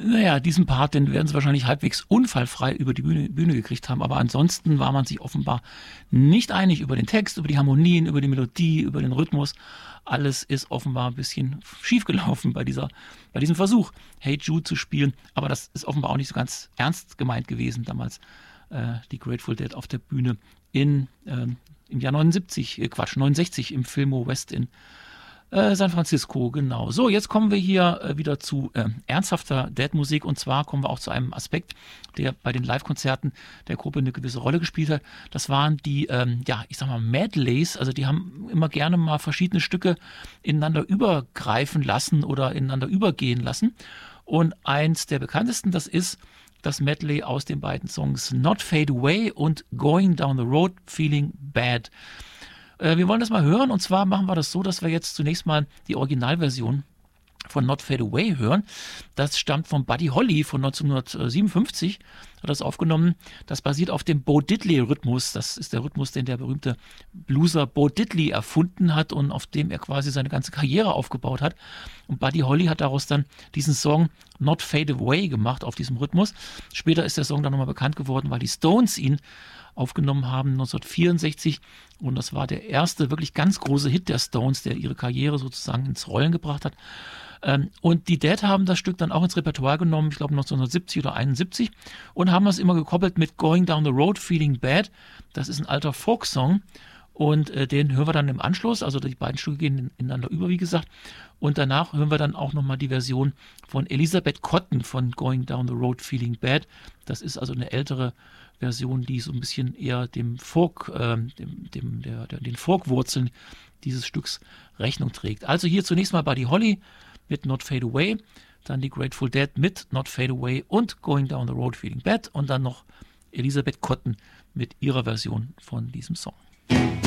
Naja, diesen Part, den werden sie wahrscheinlich halbwegs unfallfrei über die Bühne gekriegt haben, aber ansonsten war man sich offenbar nicht einig über den Text, über die Harmonien, über die Melodie, über den Rhythmus. Alles ist offenbar ein bisschen schiefgelaufen bei diesem Versuch, Hey Jude zu spielen, aber das ist offenbar auch nicht so ganz ernst gemeint gewesen damals, die Grateful Dead auf der Bühne im Jahr 69 im Fillmore West in San Francisco, genau. So, jetzt kommen wir hier wieder zu ernsthafter Dead-Musik, und zwar kommen wir auch zu einem Aspekt, der bei den Live-Konzerten der Gruppe eine gewisse Rolle gespielt hat. Das waren die, Medleys, also die haben immer gerne mal verschiedene Stücke ineinander übergreifen lassen oder ineinander übergehen lassen, und eins der bekanntesten, das ist das Medley aus den beiden Songs Not Fade Away und Going Down the Road Feeling Bad. Wir wollen das mal hören, und zwar machen wir das so, dass wir jetzt zunächst mal die Originalversion von Not Fade Away hören. Das stammt von Buddy Holly von 1957, hat das aufgenommen. Das basiert auf dem Bo Diddley-Rhythmus. Das ist der Rhythmus, den der berühmte Blueser Bo Diddley erfunden hat und auf dem er quasi seine ganze Karriere aufgebaut hat. Und Buddy Holly hat daraus dann diesen Song Not Fade Away gemacht auf diesem Rhythmus. Später ist der Song dann nochmal bekannt geworden, weil die Stones ihn aufgenommen haben 1964, und das war der erste wirklich ganz große Hit der Stones, der ihre Karriere sozusagen ins Rollen gebracht hat. Und die Dead haben das Stück dann auch ins Repertoire genommen, ich glaube 1970 oder 71, und haben das immer gekoppelt mit Going Down the Road Feeling Bad. Das ist ein alter Folksong, und den hören wir dann im Anschluss, also die beiden Stücke gehen ineinander über, wie gesagt, und danach hören wir dann auch nochmal die Version von Elizabeth Cotten von Going Down the Road Feeling Bad. Das ist also eine ältere Version, die so ein bisschen eher dem Folk, den Folkwurzeln dieses Stücks Rechnung trägt. Also hier zunächst mal Buddy Holly mit Not Fade Away, dann die Grateful Dead mit Not Fade Away und Going Down the Road Feeling Bad, und dann noch Elizabeth Cotten mit ihrer Version von diesem Song.